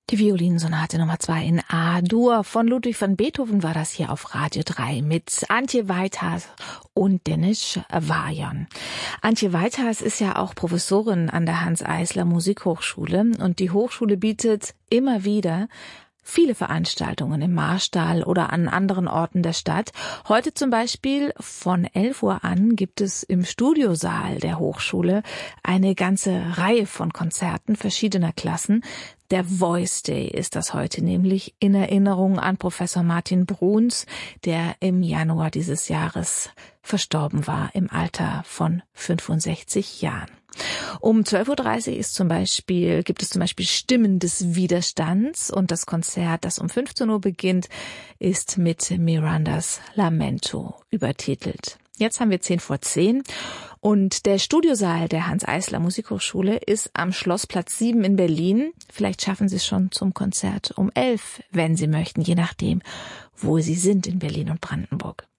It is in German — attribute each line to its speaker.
Speaker 1: Die Violinensonate Nummer 2 in A-Dur von Ludwig van Beethoven war das hier auf Radio 3 mit Antje Weithas und Dennis Vajon. Antje Weithas ist ja auch Professorin an der Hanns-Eisler Musikhochschule und die Hochschule bietet immer wieder viele Veranstaltungen im Marstall oder an anderen Orten der Stadt. Heute zum Beispiel von 11 Uhr an gibt es im Studiosaal der Hochschule eine ganze Reihe von Konzerten verschiedener Klassen. Der Voice Day ist das heute, nämlich in Erinnerung an Professor Martin Bruns, der im Januar dieses Jahres verstorben war im Alter von 65 Jahren. Um 12.30 Uhr gibt es zum Beispiel Stimmen des Widerstands und das Konzert, das um 15 Uhr beginnt, ist mit Mirandas Lamento übertitelt. Jetzt haben wir 10:10 und der Studiosaal der Hanns-Eisler Musikhochschule ist am Schlossplatz 7 in Berlin. Vielleicht schaffen Sie es schon zum Konzert um 11, wenn Sie möchten, je nachdem, wo Sie sind in Berlin und Brandenburg.